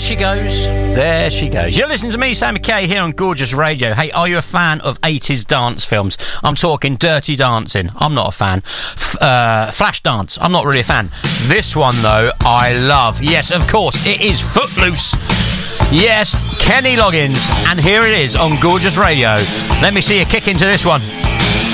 she goes. There she goes. You're listening to me, Sam McKay, here on Gorgeous Radio. Hey, are you a fan of 80s dance films? I'm talking Dirty Dancing. I'm not a fan. Flashdance. I'm not really a fan. This one, though, I love. Yes, of course, it is Footloose. Yes, Kenny Loggins. And here it is on Gorgeous Radio. Let me see you kick into this one.